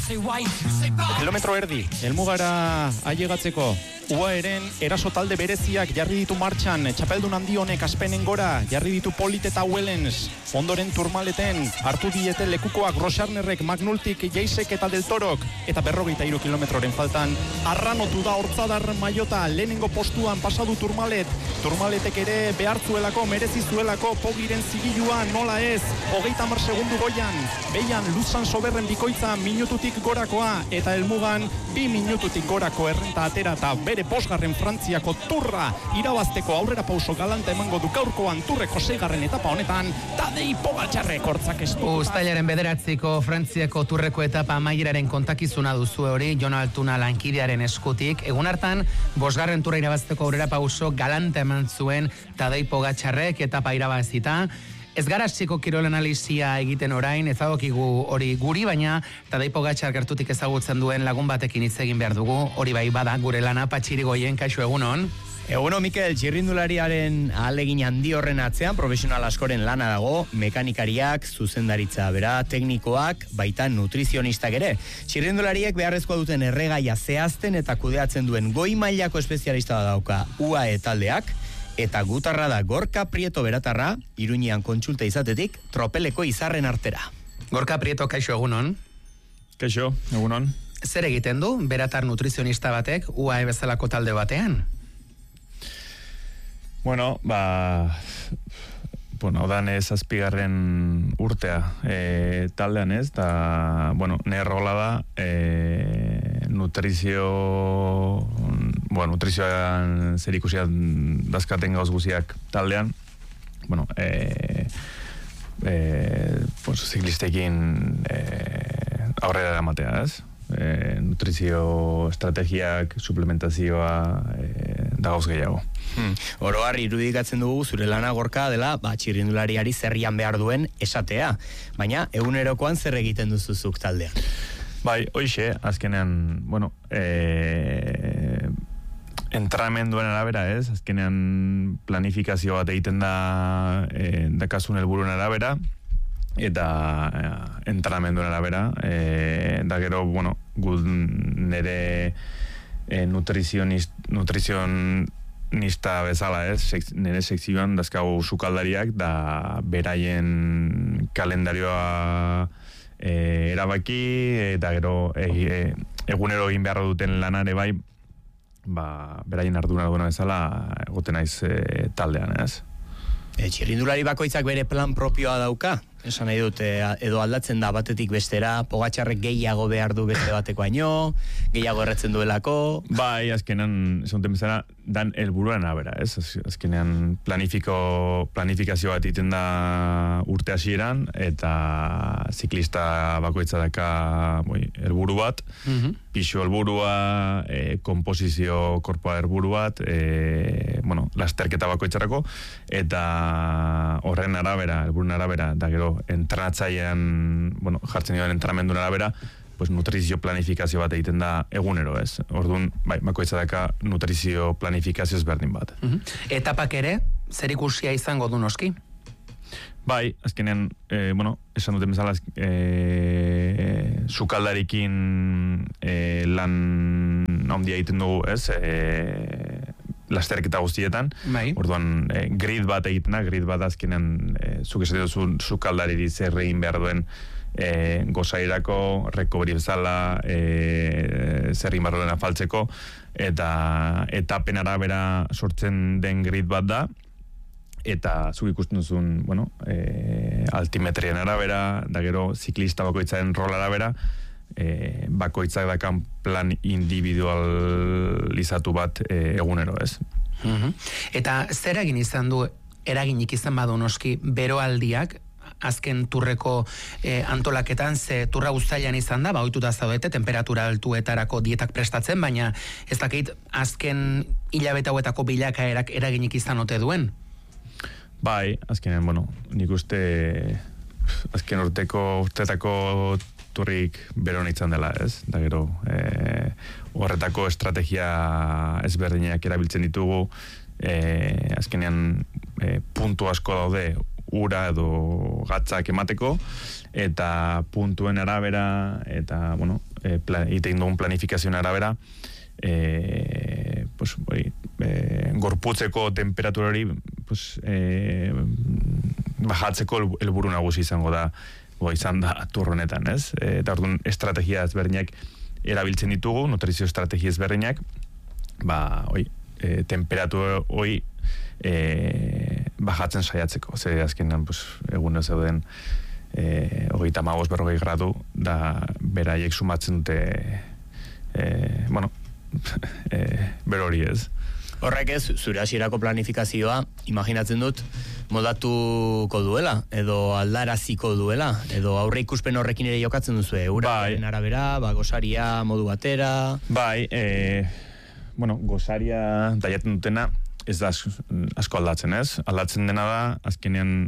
Kilometro erdi, helmugara ailegatzeko. UAEren eraso talde bereziak jarri ditu martxan, txapeldun handi honek azpenen gora, jarri ditu Polit eta Wellens, ondoren Turmaleten, hartu diete lekukoak Rosarnerrek, Magnultik, Jaisek eta Del Torok, eta 43 kilometroren faltan, arranotu da Hortzadar Maiota, lehenengo postuan pasadu Turmaletek ere behartzuelako, merezizuelako, Pogiren zigilua, nola ez, 30 segundu goian, behian Luzan Soberren bikoitza minututik gorakoa, eta helmugan 2 minututik gorako errenta atera eta bere 5. Frantziako turra irabazteko aurrera pauso galanta emango du gaurkoan turreko 6. etapa honetan, Tadej Pogačarrek hortzak ez du. Uztailaren 9. Frantziako turreko etapa amaieraren kontakizuna duzu hori, Jon Altuna lankidearen eskutik. Egun hartan, 5. turra irabazteko aurrera pauso galanta eman zuen Tadej Pogačarrek etapa irabazita. Ez gara hasiko kirol analizia egiten orain, ezagokigu hori guri, baina Tadej Pogačar gertutik ezagutzen duen lagun batekin hitz egin behar dugu, hori bai bada gure lana Patxirigoien, kaixo egunon. Egunon, Mikel, txirrindulariaren ahalegin handi horren atzean profesional askoren lana dago, mekanikariak, zuzendaritza bera, teknikoak, baita nutrizionistak ere. Txirrindulariek beharrezkoa duten erregaia zehazten eta kudeatzen duen goi mailako espezialista dauka UAE taldeak, eta gutarra da Gorka Prieto beratarra, Iruñean kontsulta izatetik, tropeleko izarren artera. Gorka Prieto, kaixo egunon. Kaixo, egunon. Zer egiten du beratar nutrizionista batek UAE bezalako talde batean? Bueno, odan ez 7. urtea taldean ez, eta, nire rola da nutrizioan zer ikusiak dazkaten gauz guziak taldean, ziklistekin aurrera eramatea, ez? Nutrizio estrategiak, suplementazioa, da gauz gehiago. Oroar irudikatzen dugu zure lana Gorka dela, txirrindulariari zerrian behar duen esatea, baina egunerokoan zer egiten duzuzuk taldean? Bai, hoixe, azkenean, entrenamenduen arabera, ez? Azkenean planifikazio bat egiten da dakasun helburuen arabera, eta entrenamenduen arabera, da gero, nire nutrizionista bezala, ez? Nire sekzioan dazkagu sukaldariak, da beraien kalendarioa erabaki, eta gero egunero egin beharra duten lanare bai, beraien ardura duena bezala egoten naiz taldean, ez? Txirrindulari bakoitzak bere plan propioa dauka? Esan nahi dut, edo aldatzen da batetik bestera, Pogačarrek gehiago behar du beste bateko haino, gehiago erretzen duelako? Bai, azkenean, esaten bezala, dan helburuan arabera, ez? Azkenean planifikazio bat egiten da urte hasieran, eta ziklista bakoitza daka helburu bat, pixo helburua, komposizio korpoa helburu bat, lasterketa bakoitzarako, eta horren arabera, helburuen arabera, da gero entrenatzailean, jartzen dioen entrenamenduen arabera, nutrizio planifikazio bat egiten da egunero, ez? Orduan, bakoitza daka nutrizio planifikazio ezberdin bat. Etapak ere, zer ikusia izango du noski? Bai, azkenean, esan duten bezala, sukaldarikin lan handia egiten dugu, ez? Lasterketa guztietan, orduan grid bat egiten da, grid bat azkenean zuk esaten duzun sukaldariri zer egin behar duen gozairako, rekoberi bezala, zer egin behar duen afaltzeko, eta etapen arabera sortzen den grid bat da, eta zuk ikusten duzun, altimetrien arabera, da gero ziklista bakoitzaren rol arabera, bakoitzak dakan plan individualizatu bat egunero, ez? Eta zer egin izan du, eraginik izan badu noski, beroaldiak, azken turreko antolaketan, ze turra uztailan izan da, ohituta zaudete, temperatura altuetarako dietak prestatzen, baina ez dakit azken hilabete hauetako bilakaerak eraginik izan ote duen? Bai, azkenean, nik uste azken urtetako turrik beron izan dela, ez? Da gero, horretako estrategia ezberdinak erabiltzen ditugu, azkenean puntu asko daude ura edo gatzak emateko, eta puntuen arabera, eta, bueno, itein dugun planifikazioen arabera, pues, gorputzeko temperaturari pues, bajatzeko helburu nagusi izango da, izan da turronetan, ez? Eta orduan estrategia ezberdinak erabiltzen ditugu, nutrizio estrategia ezberdinak, temperatura bajatzen saiatzeko. Ze azkenean, pues, egun ez zeuden 35-40 gradu, da beraiek sumatzen dute berori ez. Horrek ez, zure hasierako planifikazioa, imaginatzen dut, modatuko duela, edo aldaraziko duela, edo aurre ikuspen horrekin ere jokatzen duzu, uraren arabera, gosaria modu batera. Bai, gosaria daiaten dutena, ez da asko aldatzen, ez? Aldatzen dena da, azkenean,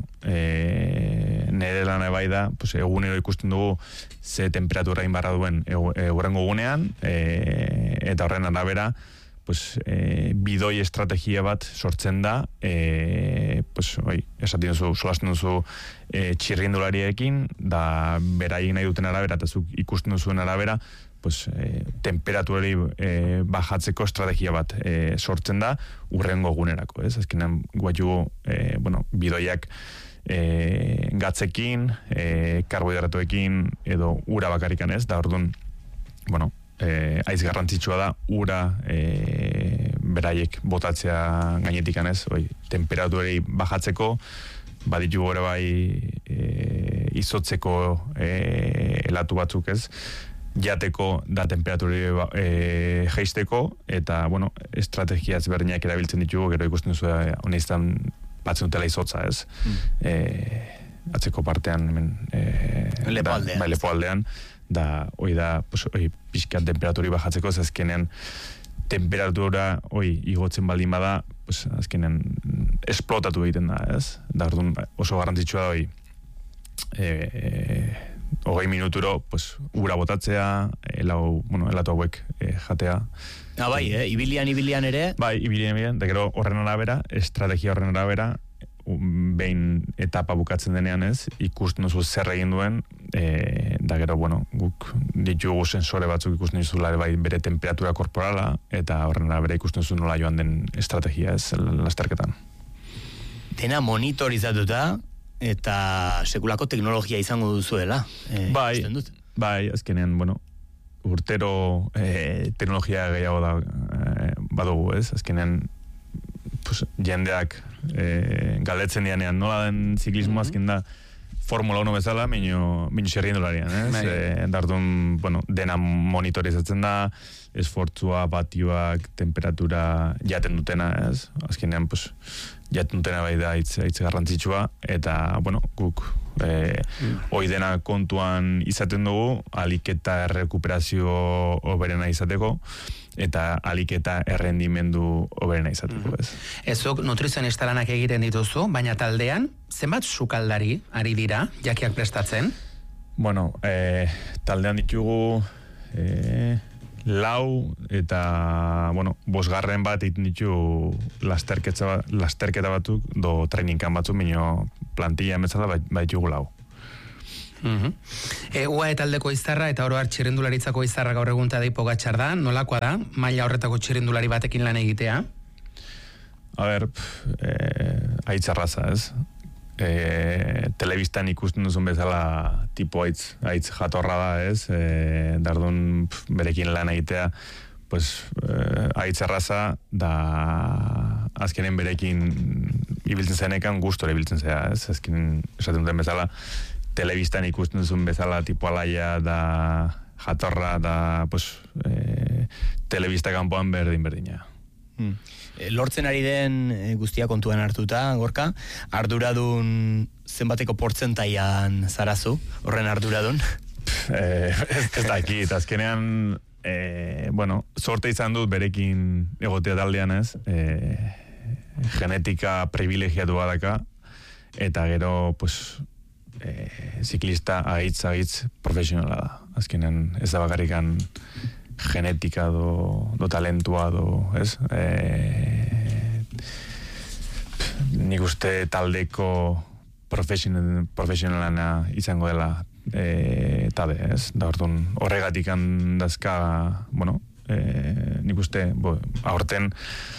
nire lan bai da, egunero ikusten dugu ze temperatura inbarra duen urrengo gunean, eta horren arabera, bidoi estrategia bat sortzen da, esaten duzu, solasten duzu txirrindulariekin, da beraien nahi duten arabera, eta zuk ikusten duzuen arabera, temperaturari bajatzeko estrategia bat sortzen da urrengo egunerako, ez? Azkenean guaitu bidoiak gatzekin, karbohidratoekin edo ura bakarrikan, ez? Da orduan, aiz garrantzitsua da ura beraiek botatzea gainetikan, ez? Temperaturari bajatzeko, baditu gore bai izotzeko elatu batzuk, ez? Jateko da temperaturari jeisteko, eta, estrategia ezberdinak erabiltzen ditugu, gero ikusten duzu honeiztan batzen dutela izotza, ez? Atzeko partean, lepoaldean, da, pixkat temperaturi bajatzeko, ez azkenean temperatura, igotzen baldin bada, azkenean esplotatu egiten da, ez? Da, oso garrantzitsua da, 20 minuturo, ura botatzea, helatu hauek jatea. Ibilian ere? Bai, ibilian, da gero horren arabera, estrategia horren arabera, behin etapa bukatzen denean, ez, ikusten duzu zer egin duen, da gero, guk ditugu sensore batzuk ikusten duzula bai bere temperatura korporala, eta horren arabera ikusten duzu nola joan den estrategia, ez, lasterketan. Dena monitorizatuta, eta sekulako teknologia izango duzuela. Bai, azkenean, urtero teknologia gehiago da badugu, ez? Azkenean, jendeak galdetzen dianean, nola den ziklismo azken da Formula 1 bezala, minio xerriendolarian, ez? Dardun, dena monitorizatzen da, esfortzua, batioak, temperatura jaten dutena, ez? Azkenean, jaten dutena bai da hitz garrantzitsua, eta, guk hoi dena kontuan izaten dugu, alik eta errekuperazio oberena izateko, eta alik eta errendimendu oberena izateko, ez? Ezuk nutrizionista lanak egiten dituzu, baina taldean, zenbat sukaldari ari dira, jakiak prestatzen? Taldean ditugu 4 eta, 5 bat egiten ditu lasterketa batzuk, do trainingan batzuk, minio plantilla emetzala baitugu 4. UAE taldeko izarra eta oro har txirrindularitzako izarra gaur egun Tadej Pogačar da, nolakoa da, maila horretako txirrindulari batekin lan egitea? Aitzarraza, ez? Telebistan ikusten duzun bezala tipo aitz jatorra da, ez? Dardun berekin lan egitea, aitzarraza da azkenen berekin ibiltzen zenekan gustora ibiltzen zea, ez? Azkenen esaten duten bezala telebistan ikusten duzun bezala tipo alaia da jatorra da telebista kanpoan berdina. Lortzen ari den guztia kontuan hartuta, Gorka, arduradun zenbateko portzentaian zarazu, horren arduradun? Ez dakit, azkenean, sorte izan dut berekin egotea taldean, ez? Genetika privilegiatu badaka, eta gero, ziklista agitz profesionala da. Azkenean, ez da bakarrikan genetika do talentua ez? Nik uste taldeko profesionalana izango dela tabe, ez? Da orduan horregatik handazka, bueno, nik uste, aurten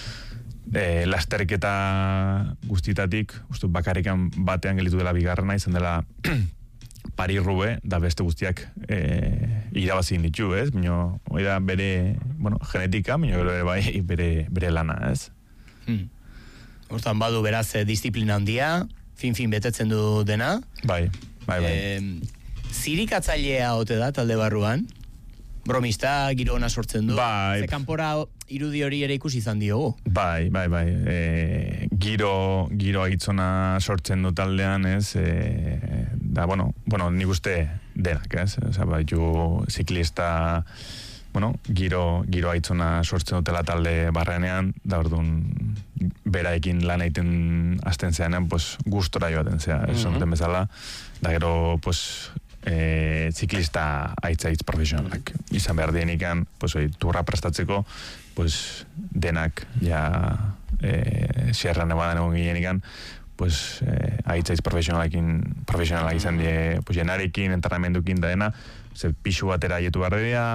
lasterketa guztitatik, uste bakarrikan batean gelitu dela bigarrena, izan dela Paris-Roubaix, da beste guztiak irabazin ditu, ez? Bino, hori da bere, bueno, genetika, bino bai bere lana, ez? Hortan badu beraz disiplina handia, fin betetzen du dena. Bai. Zirikatzailea ote da talde barruan? Bromista, giro ona sortzen du. Bai. Ze kanpora irudi hori ere ikusi izan diogu. Bai. Giro aitzona sortzen du taldean, ez? Da, bueno, nik uste denak, ez? Osa, baitu ziklista, bueno, giro aitzona sortzen dutela talde barrenean, da orduan beraekin lan egiten hasten zeanean, pues, gustora joaten zea, esaten bezala, da gero, pues, ziklista aitzaitz profesionalak izan behar dienikan, pues, turra prestatzeko, pues, denak ja Sierra Nevadan egon gineanikan, pues, aitzaitz profesionalak izan die, pues, jenarekin, entrenamendukin da dena, ze pixu batera aietu behar dira,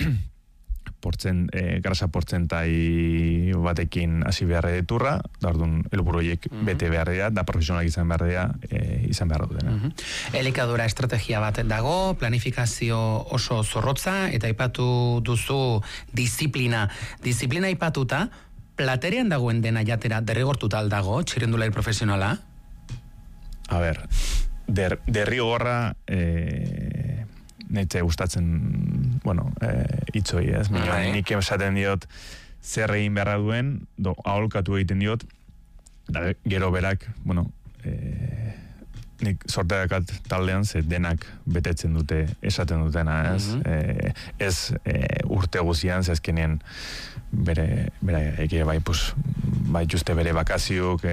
grasa portzentai batekin hasi behar diturra, da orduan helburuiek bete behar dira, da profesionalak izan behar dira, izan behar dutena. Elikadura estrategia bat dago, planifikazio oso zorrotza, eta aipatu duzu disiplina. Disiplina aipatuta, platerean dagoen dena jatera derrigortuta aldago, txirrendulari profesionala? A ber, derrigorra netxe gustatzen, bueno, itzoi, ez? Nik esaten diot zer egin beharra duen, aholkatu egiten diot, da gero berak, bueno, nik sorteakat taldean, ze denak betetzen dute, esaten dutena, ez? Ez urte guzian, ze azkenean bere bai, pues, bai juste bere bakaziuk,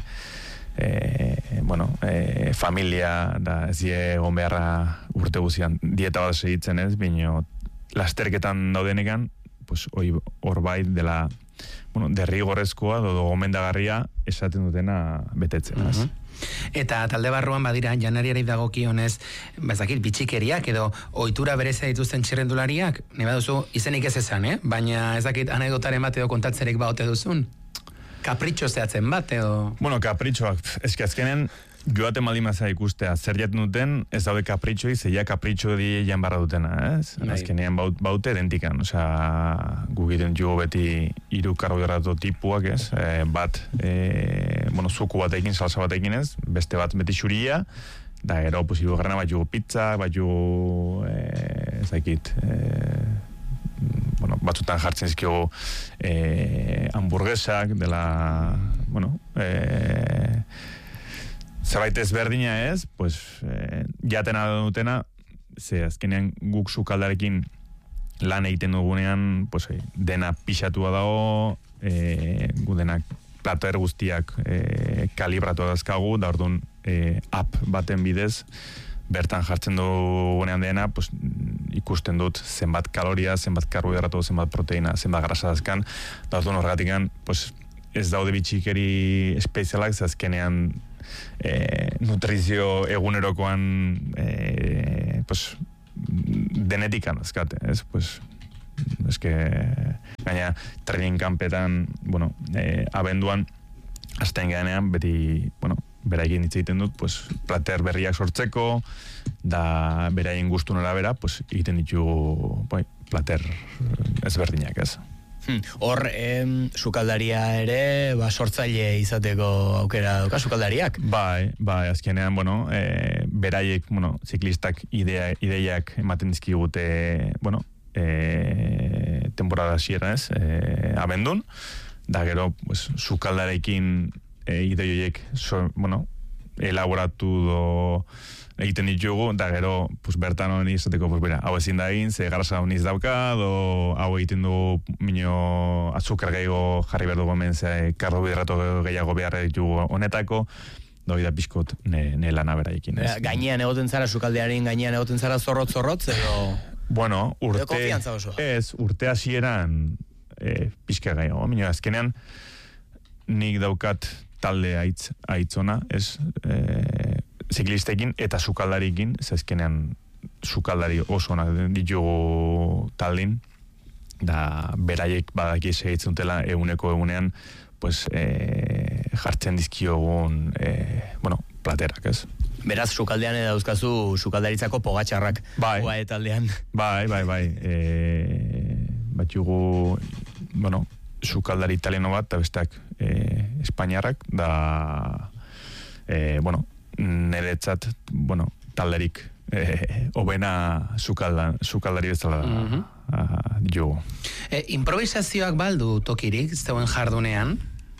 familia da ez egon beharra urte guzian dieta bat segitzen, ez, bino lasterketan daudenekan, pues, hor bai dela, bueno, derrigorrezkoa edo gomendagarria esaten dutena betetzen, ez? Eta talde barruan badira, janariari dagokionez, bazakit, bitxikeriak edo ohitura berezia dituzten txirrendulariak, nahi baduzu izenik ez esan, baina ez dakit anekdotaren bat edo kontatzerek baote duzun? Kapritxo zehatzen bat, edo? Bueno, kapritxoak, eski azkenen, joaten maldimazea ikustea, zer jaten duten, ez daude kapritxoi, zeia kapritxo di jan barra dutena, ez? Azkenean baute identikan, osea, gugiten jugo beti 3 karbohidrato tipuak, ez? Bat, zuku batekin, salsa batekin, ez? Beste bat beti xuria, da gero, pues, hirugarrena bat jugo pizza, bat jugo, ez dakit, batzutan jartzen zizkigu hamburguesak dela, zerbait ezberdina ez, pues, jatena dutena, ze azkenean guk sukaldarekin lan egiten dugunean, pues, dena pixatua dago, gu denak plater guztiak kalibratu dazkagu, da orduan app baten bidez, bertan jartzen dugunean dena, pues, ikusten dut zenbat kaloria, zenbat karbohidrato, zenbat proteina, zenbat grasa dazkan, da orduan horregatikan, pues, ez daude bitxikeri espezialak, azkenean nutrizio egunerokoan pues, denetikan azkate, ez? Pues, eske, gaina, training campetan, abenduan, hasten ganean, beti, beraien hitz egiten dut, pues, plater berriak sortzeko, da beraien gustun arabera, pues, egiten ditugu plater ezberdinak, ez? Hor, sukaldaria ere, sortzaile izateko aukera dauka, sukaldariak? Bai, azkenean, beraiek, ziklistak ideiak ematen dizkigute, temporada hasieran, ez, abendun, da gero, pues, sukaldarekin ideioiek, elaboratu egiten ditugu, da gero, pues, bertan honi izateko, pues, hau ezin da egin, ze grasa honiz dauka, hau egiten du azukar gehiago jarri behar dugu hemen, ze karbohidrato gehiago behar ditugu honetako, da pixkot ne lana beraiekin. Gainean egoten zara, sukaldearen gainean egoten zara zorrotz, edo? Bueno, urte hasieran pixka gehiago, azkenean nik daukat talde aitzona, ez, ziklistekin eta sukaldarikin, zezkenean sukaldari oso onak ditugu taldin, da beraiek badaki segitzen dutela egunean, pues, jartzen dizkiogun, platerak, ez? Beraz, sukaldean dauzkazu sukaldaritzako pogatxarrak. Bai. Taldean. Bai. Batxugu, sukaldari italiano bat, eta besteak espainiarrak, da, niretzat, talderik obena sukaldari bezala jugu. Improvisazioak baldu tokirik, zeuen jardunean?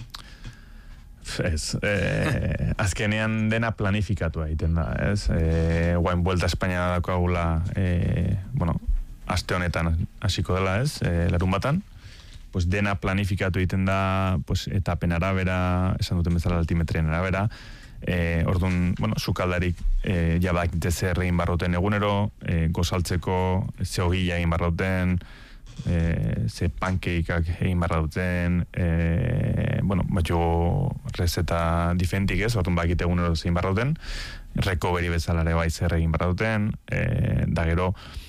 Ez, azkenean dena planifikatu egiten da, ez? Guain Vuelta Espainia daukagula, aste honetan hasiko dela, ez? Larun batan, pues dena planifikatu egiten da, pues etapen arabera, esan duten bezala altimetrien arabera, orduan, sukaldarik jabakite zer egin barroten egunero, gozaltzeko zeogila egin barroten, ze pankeikak egin barroten, batxo rezeta difentik ez, orduan bakite egunero zein barroten, recovery bezalare bai zer egin barroten, da gero,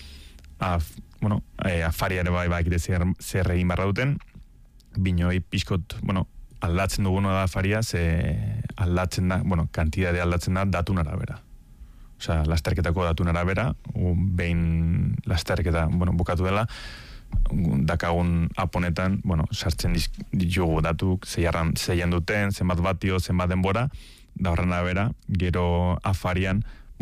afariare bai bakite zer egin barroten, binoi pixkot, aldatzen duguna da afaria, ze aldatzen da, kantidade aldatzen da datun arabera. Osea, lasterketako datun arabera, behin lasterketa, bukatu dela, dakagun aponetan, sartzen ditugu datuk, zeian duten, zenbat batio, zenbat denbora, da horren arabera, gero afarian,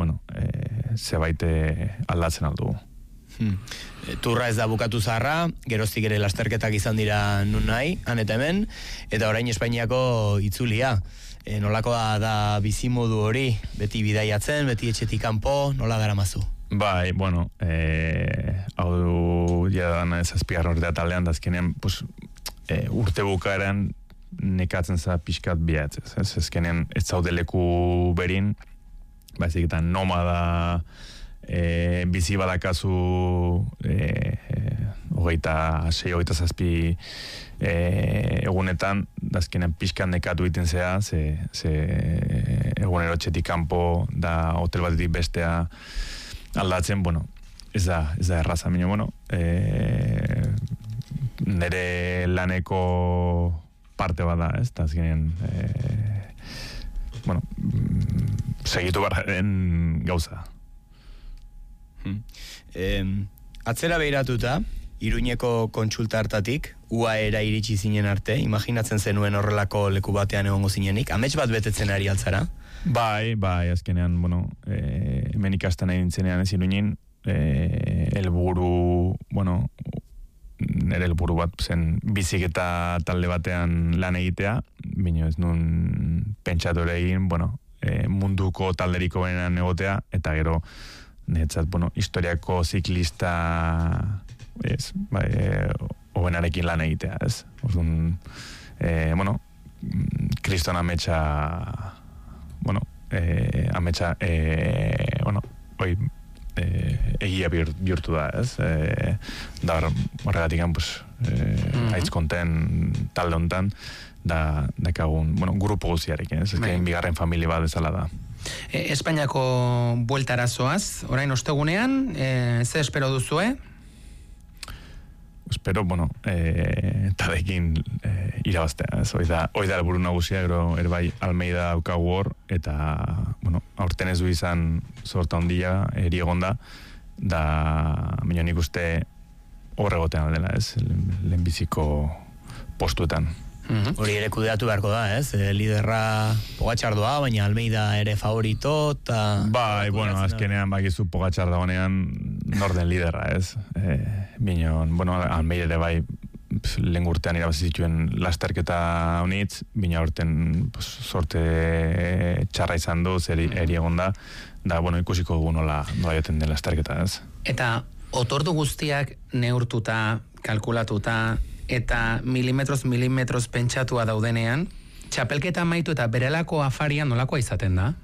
zebaite aldatzen aldugu. Turra ez da bukatu zaharra, geroztik ere lasterketak izan dira nun nahi, han eta hemen, eta orain Espainiako itzulia. Nolakoa da bizimodu hori, beti bidaiatzen, beti etxetik kanpo, nola daramazu? Bai, hau du jadan zazpigarren urtea taldean, dazkenean, urte bukaeran nekatzen za pixkat bihatzez. Ezkenean ez zaude leku berin, baizik eta nomada bizi badakazu hogeita zazpi egunetan, dazkenean pixkan nekatu egiten zea, ze egunero etxetik kanpo da hotel batetik bestea aldatzen, ez da erraza, nire laneko parte bada, ez, eta azkenean segitu barren gauza. Atzera behiratuta, Iruñeko kontsulta hartatik, UAEra iritsi zinen arte, imaginatzen zenuen horrelako leku batean egongo zinenik, amets bat betetzen ari altzara? Bai, azkenean, hemen ikasten nahi dintzenean ez Iruñin, elburu, nire elburu bat zen biziketa talde batean lan egitea, bino ez nun pentsatore egin, munduko talderiko benean egotea, eta gero, netzat, historiako ziklista hobenarekin lan egitea, ez? Orduan, kriston ametsa egia bihurtu da, ez? Da horregatik haitz konten talde hontan, da dakagun, grupo guziarekin, ez? Ezkein bigarren familia bat bezala da. Espainiako bueltara zoaz, orain ostegunean, ze espero duzue? Espero, tadekin irabaztea, ez? Hoi da helburu nagusia, gero erbai Almeida daukagu hor, eta, aurten ez du izan zorta ondia, eri egonda, da, nik uste horregotean aldela, ez? Lehenbiziko postuetan. Hori ere kudeatu beharko da, ez? Liderra Pogačar doa, baina Almeida ere favorito, eta... Bai, azkenean bakizu Pogačar da honean norden liderra, ez? Almeida ere bai lehen urtean irabazi zituen lasterketa honitz, bina horten sorte txarra izan du, eri egon da, ikusiko dugu nola joten den lasterketa, ez? Eta otordu guztiak neurtuta, kalkulatuta, eta milimetros pentsatua daudenean, txapelketa maitu eta berelako afaria nolakoa izaten da?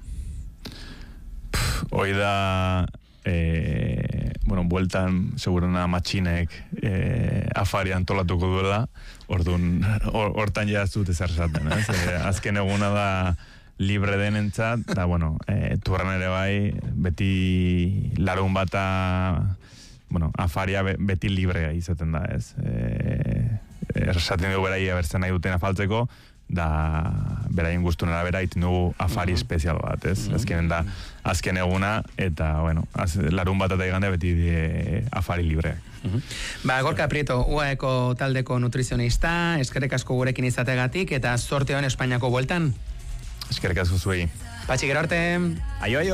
Hoi da, bueltan, seguruna matxinek afaria antolatuko duela, hortan jazut ezer esaten, ez? Azken eguna da libre denentzat, eta bueno, turran ere bai, beti larun bata, bueno, afaria beti librea izaten da, ez? Esaten dugu berai abertzen nahi duten afaltzeko, da beraien gustunera bera iten dugu afari espezial bat, ez? Azken eguna, eta, bueno, larun bat eta igande beti afari libreak. Gorka Prieto, UAEko taldeko nutrizionista, eskerrik asko gurekin izategatik, eta sorte hon Espainiako bueltan. Eskerrik asko zuei. Patxi, gero arte. Aio, aio.